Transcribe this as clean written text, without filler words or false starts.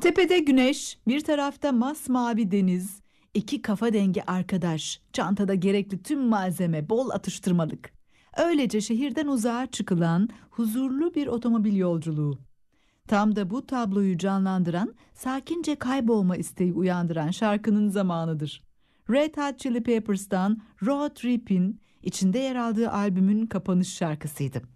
Tepede güneş, bir tarafta masmavi deniz, iki kafa dengi arkadaş, çantada gerekli tüm malzeme, bol atıştırmalık. Öylece şehirden uzağa çıkılan huzurlu bir otomobil yolculuğu. Tam da bu tabloyu canlandıran, sakince kaybolma isteği uyandıran şarkının zamanıdır. Red Hot Chili Peppers'tan Road Trippin' içinde yer aldığı albümün kapanış şarkısıydı.